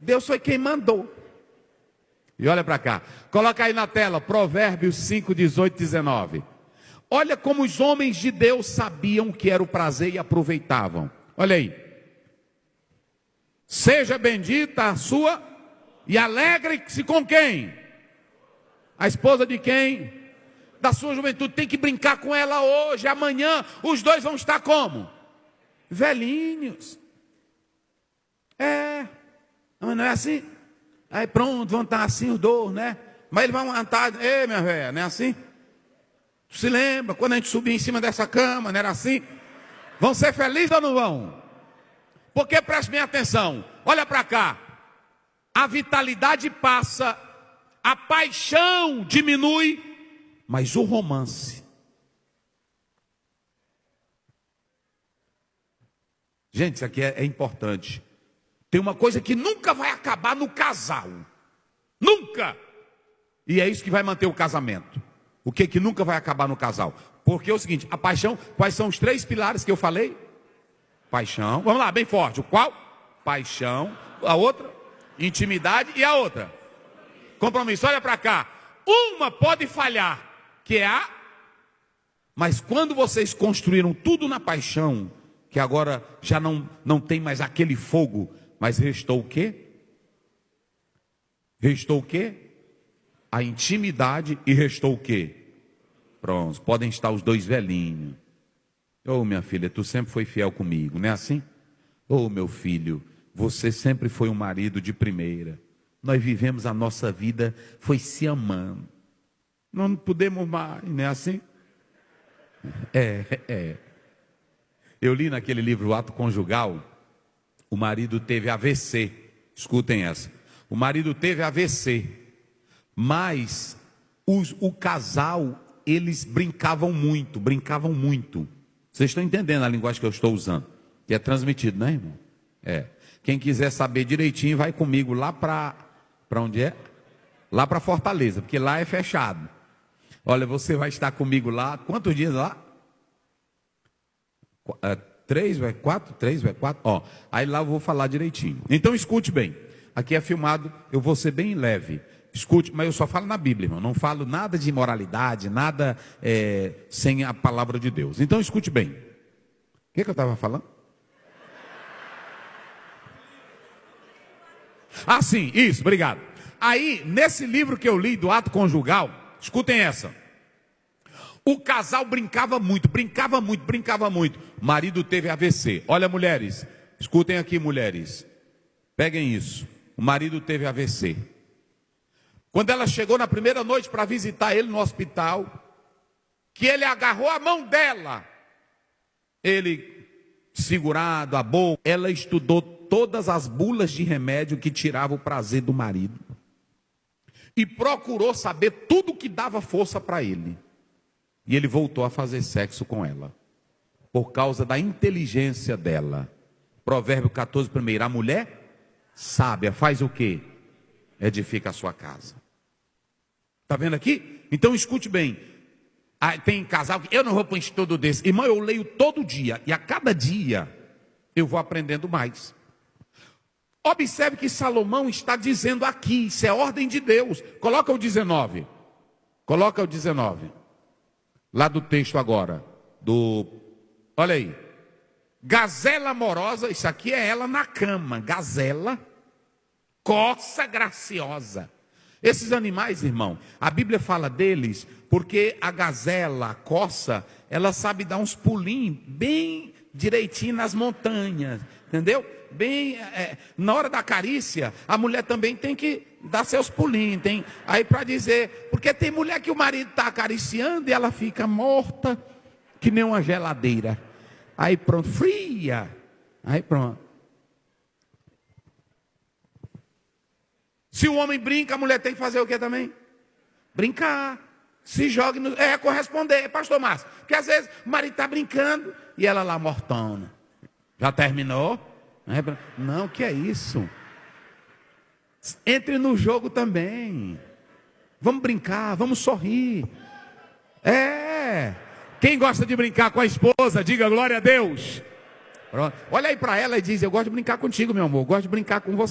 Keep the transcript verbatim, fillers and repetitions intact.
Deus foi quem mandou. E olha para cá, coloca aí na tela, Provérbios cinco, dezoito e dezenove. Olha como os homens de Deus sabiam que era o prazer e aproveitavam. Olha aí. Seja bendita a sua e alegre-se com quem? A esposa de quem? Da sua juventude. Tem que brincar com ela hoje, amanhã os dois vão estar como? Velhinhos. É, mas não é assim? Aí pronto, vão estar assim os dois, né? Mas eles vão estar, ei minha velha, não é assim? Tu se lembra, quando a gente subia em cima dessa cama, não era assim? Vão ser felizes ou não vão? Porque preste bem atenção, olha para cá. A vitalidade passa, a paixão diminui, mas o romance. Gente, isso aqui é, é importante. Tem uma coisa que nunca vai acabar no casal. Nunca. E é isso que vai manter o casamento. O que que nunca vai acabar no casal? Porque é o seguinte, a paixão, quais são os três pilares que eu falei? Paixão, vamos lá, bem forte. O qual? Paixão. A outra? Intimidade. E a outra? Compromisso. Olha para cá. Uma pode falhar, que é a... Mas quando vocês construíram tudo na paixão, que agora já não, não tem mais aquele fogo, mas restou o quê? Restou o quê? A intimidade e restou o quê? Pronto, podem estar os dois velhinhos. Ô oh, minha filha, tu sempre foi fiel comigo, não é assim? Ô oh, meu filho, você sempre foi um marido de primeira. Nós vivemos a nossa vida, foi se amando. Não podemos mais, não é assim? É, é. Eu li naquele livro, O Ato Conjugal, o marido teve A V C. Escutem essa. O marido teve A V C, mas os, o casal, eles brincavam muito, brincavam muito. Vocês estão entendendo a linguagem que eu estou usando? Que é transmitido, né, irmão? É. Quem quiser saber direitinho, vai comigo lá para... Para onde é? Lá para Fortaleza, porque lá é fechado. Olha, você vai estar comigo lá, quantos dias lá? É, três, vai quatro, três, vai quatro. Ó, aí lá eu vou falar direitinho. Então escute bem. Aqui é filmado, eu vou ser bem leve. Escute, mas eu só falo na Bíblia, irmão. Não falo nada de imoralidade, nada é, sem a palavra de Deus. Então escute bem. O que, que eu estava falando? Ah, sim, isso, obrigado. Aí, nesse livro que eu li do Ato Conjugal, escutem essa. O casal brincava muito, brincava muito, brincava muito. O marido teve A V C. Olha, mulheres, escutem aqui, mulheres. Peguem isso. O marido teve A V C. Quando ela chegou na primeira noite para visitar ele no hospital, que ele agarrou a mão dela, ele segurado a boca, ela estudou todas as bulas de remédio que tiravam o prazer do marido. E procurou saber tudo que dava força para ele. E ele voltou a fazer sexo com ela. Por causa da inteligência dela. Provérbio catorze, primeiro. A mulher sábia faz o quê? Edifica a sua casa. Está vendo aqui? Então escute bem. Ah, tem casal que eu não vou para um estudo desse. Irmão, eu leio todo dia. E a cada dia eu vou aprendendo mais. Observe que Salomão está dizendo aqui, isso é ordem de Deus. Coloca o dezenove. Coloca o dezenove. Lá do texto agora. Do, olha aí. Gazela amorosa, isso aqui é ela na cama. Gazela, corça graciosa. Esses animais, irmão, a Bíblia fala deles porque a gazela, a corça, ela sabe dar uns pulinhos bem direitinho nas montanhas. Entendeu? Bem, é, na hora da carícia, a mulher também tem que dar seus pulinhos, tem, aí para dizer, porque tem mulher que o marido está acariciando e ela fica morta, que nem uma geladeira, aí pronto, fria, aí pronto. Se o homem brinca, a mulher tem que fazer o que também? Brincar, se joga, no, é corresponder, pastor Márcio, porque às vezes o marido está brincando e ela lá mortona, já terminou? Não, que é isso? Entre no jogo também. Vamos brincar, vamos sorrir. É. Quem gosta de brincar com a esposa, diga glória a Deus. Pronto. Olha aí para ela e diz: eu gosto de brincar contigo, meu amor. Eu gosto de brincar com você.